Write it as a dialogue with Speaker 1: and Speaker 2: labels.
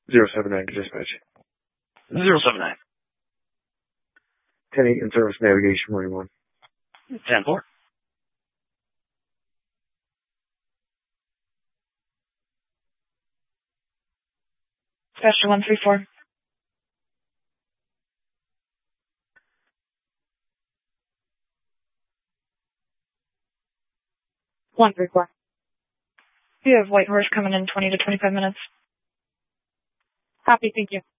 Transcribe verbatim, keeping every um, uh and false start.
Speaker 1: Zero seven nine to dispatch.
Speaker 2: Zero seven nine.
Speaker 1: ten eight in service navigation, morning one.
Speaker 2: Ten four.
Speaker 3: Dispatcher one three four. One three four. You have White Horse coming in twenty to twenty-five minutes. Copy, thank you.